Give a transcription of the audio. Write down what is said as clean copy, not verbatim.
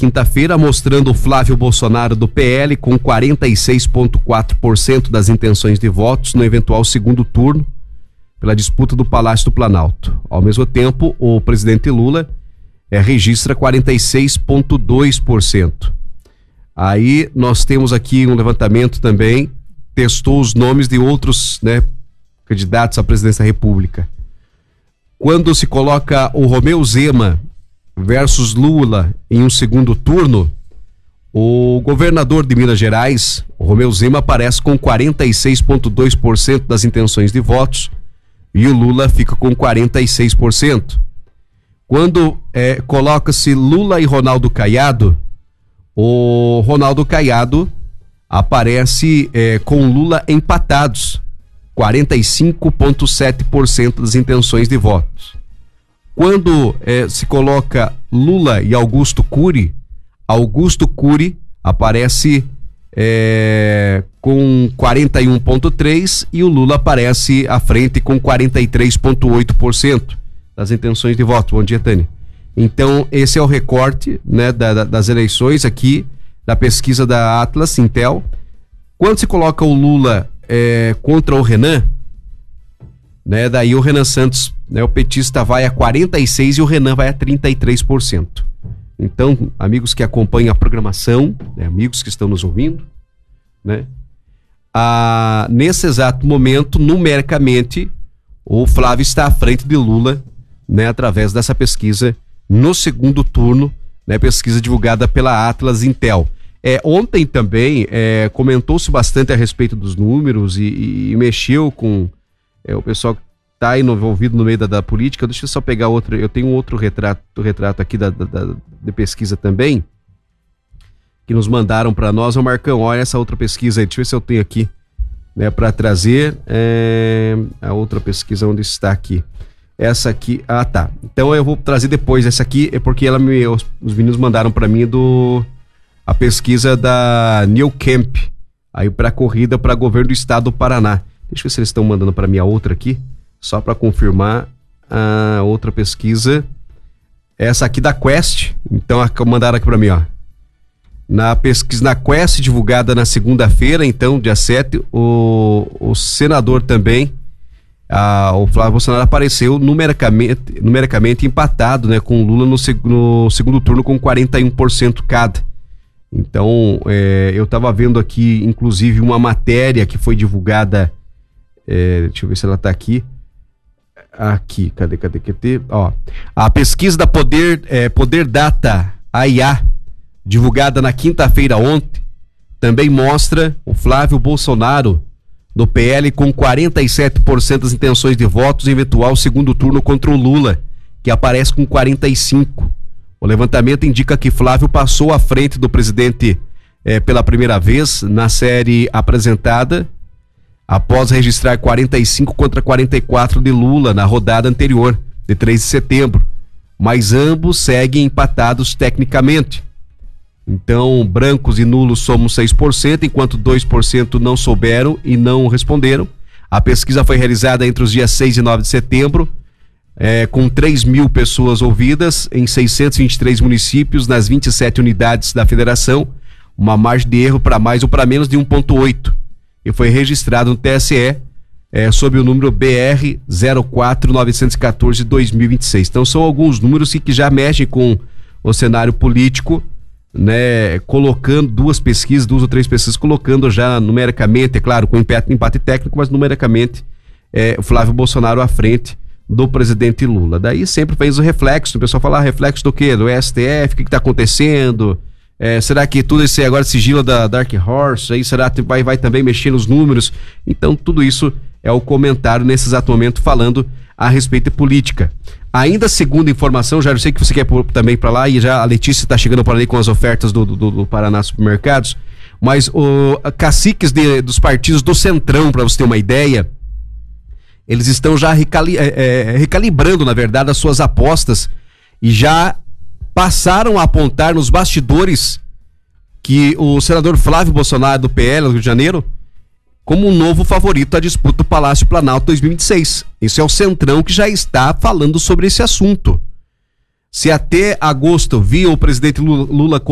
quinta-feira, mostrando o Flávio Bolsonaro do PL com 46,4% das intenções de votos no eventual segundo turno pela disputa do Palácio do Planalto. Ao mesmo tempo, o presidente Lula registra 46,2%. Aí nós temos aqui um levantamento também, testou os nomes de outros, candidatos à presidência da República. Quando se coloca o Romeu Zema versus Lula em um segundo turno, o governador de Minas Gerais, o Romeu Zema, aparece com 46,2% das intenções de votos e o Lula fica com 46%. Quando coloca-se Lula e Ronaldo Caiado, o Ronaldo Caiado aparece com Lula empatados, 45,7% das intenções de votos. Quando se coloca Lula e Augusto Cury aparece com 41,3% e o Lula aparece à frente com 43,8% das intenções de voto. Bom dia, Tânia. Então, esse é o recorte, das eleições aqui, da pesquisa da Atlas Intel. Quando se coloca o Lula contra o Renan, daí o Renan Santos, o petista, vai a 46% e o Renan vai a 33%. Então, amigos que acompanham a programação, amigos que estão nos ouvindo, nesse exato momento, numericamente, o Flávio está à frente de Lula, através dessa pesquisa no segundo turno, pesquisa divulgada pela Atlas Intel. Ontem também comentou-se bastante a respeito dos números e mexeu com o pessoal que está envolvido no meio da política. Deixa eu só pegar outro, eu tenho outro retrato aqui de pesquisa também, que nos mandaram para nós. Marcão, olha essa outra pesquisa aí, deixa eu ver se eu tenho aqui, para trazer a outra pesquisa, onde está aqui. Essa aqui, tá. Então eu vou trazer depois. Essa aqui é porque os meninos mandaram para mim a pesquisa da New Camp, aí para corrida para governo do estado do Paraná. Deixa eu ver se eles estão mandando para mim a outra aqui, só para confirmar a outra pesquisa. Essa aqui da Quest, então mandaram aqui para mim, na pesquisa na Quest, divulgada na segunda-feira, então, dia 7, o senador também, o Flávio Bolsonaro, apareceu numericamente empatado, com o Lula no segundo turno com 41% cada. Então, eu estava vendo aqui, inclusive, uma matéria que foi divulgada, deixa eu ver se ela está aqui. Aqui, cadê? A pesquisa da Poder Data AIA, divulgada na quinta-feira ontem, também mostra o Flávio Bolsonaro do PL com 47% das intenções de votos em eventual segundo turno contra o Lula, que aparece com 45%. O levantamento indica que Flávio passou à frente do presidente pela primeira vez na série apresentada, após registrar 45 contra 44 de Lula na rodada anterior, de 3 de setembro. Mas ambos seguem empatados tecnicamente. Então, brancos e nulos somos 6%, enquanto 2% não souberam e não responderam. A pesquisa foi realizada entre os dias 6 e 9 de setembro, com 3.000 pessoas ouvidas em 623 municípios nas 27 unidades da federação, uma margem de erro para mais ou para menos de 1,8%, e foi registrado no TSE sob o número BR 04914 de 2026. Então são alguns números que já mexem com o cenário político, colocando duas ou três pesquisas, colocando já numericamente, é claro, com empate técnico, mas numericamente o Flávio Bolsonaro à frente do presidente Lula. Daí sempre fez o reflexo, o pessoal fala, reflexo do quê? Do STF, o que está acontecendo? Será que tudo esse agora sigilo da Dark Horse, aí será que vai também mexer nos números? Então tudo isso é o comentário nesse exato momento falando a respeito de política. Ainda segundo informação, já eu sei que você quer também para lá, e já a Letícia está chegando para ali com as ofertas do Paraná Supermercados, mas caciques dos partidos do Centrão, para você ter uma ideia, eles estão já recalibrando, na verdade, as suas apostas, e já passaram a apontar nos bastidores que o senador Flávio Bolsonaro do PL do Rio de Janeiro como um novo favorito à disputa do Palácio Planalto 2026. Isso é o Centrão que já está falando sobre esse assunto. Se até agosto via o presidente Lula